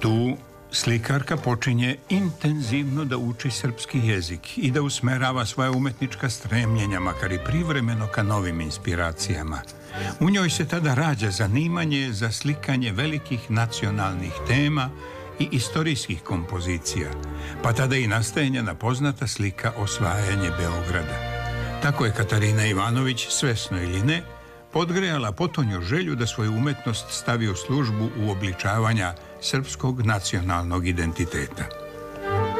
Tu slikarka počinje intenzivno da uči srpski jezik i da usmerava svoja umetnička stremljenja, makar i privremeno, ka novim inspiracijama. U njoj se tada rađa zanimanje za slikanje velikih nacionalnih tema i istorijskih kompozicija, pa tada i nastaje njena poznata slika Osvajanje Beograda. Tako je Katarina Ivanović, svesno ili ne, podgrejala potonju želju da svoju umetnost stavi u službu uobličavanja srpskog nacionalnog identiteta.